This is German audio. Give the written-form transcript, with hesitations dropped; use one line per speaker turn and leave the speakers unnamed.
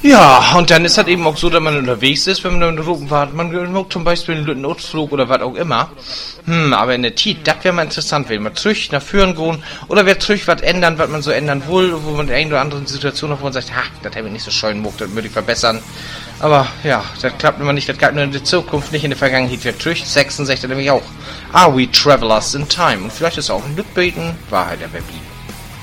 Ja, und dann ist halt eben auch so, dass man unterwegs ist, wenn man da oben war. Man macht zum Beispiel einen Ausflug oder was auch immer. Aber in der Tit, das wäre mal interessant, wenn man zurück nach Führen gehen oder wer zurück was ändern, was man so ändern will, wo man in eine oder andere Situation noch wo man sagt, das habe ich nicht so schön gemacht, das würde ich verbessern. Aber ja, das klappt immer nicht, das klappt nur in der Zukunft, nicht in der Vergangenheit. Wer zurück, 66 nämlich auch. Are we travelers in time? Und vielleicht ist auch ein Glück beten, Wahrheit der Baby.